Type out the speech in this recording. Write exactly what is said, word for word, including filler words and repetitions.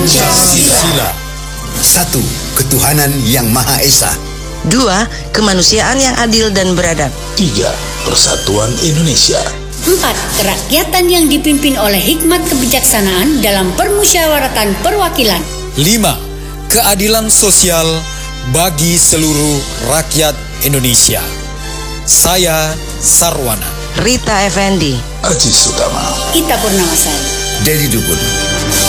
Pancasila. Satu, ketuhanan yang Maha Esa. Dua, kemanusiaan yang adil dan beradab. Tiga, persatuan Indonesia. Empat, kerakyatan yang dipimpin oleh hikmat kebijaksanaan dalam permusyawaratan perwakilan. Lima, keadilan sosial bagi seluruh rakyat Indonesia. Saya Sarwana. Rita Effendi. Aji Sukama. Ita Purnamasari. Dedi Dukun.